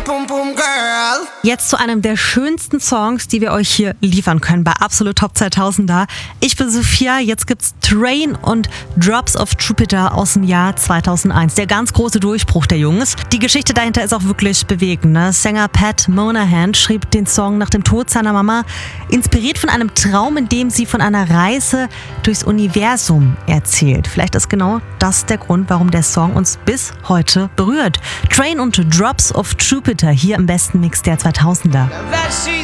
your pum pum girl. Jetzt zu einem der schönsten Songs, die wir euch hier liefern können bei Absolut Top 2000er. Ich bin Sophia, jetzt gibt's Train und Drops of Jupiter aus dem Jahr 2001. Der ganz große Durchbruch der Jungs. Die Geschichte dahinter ist auch wirklich bewegend. Ne? Sänger Pat Monahan schrieb den Song nach dem Tod seiner Mama, inspiriert von einem Traum, in dem sie von einer Reise durchs Universum erzählt. Vielleicht ist genau das der Grund, warum der Song uns bis heute berührt. Train und Drops of Jupiter hier im besten Mix der 2000er.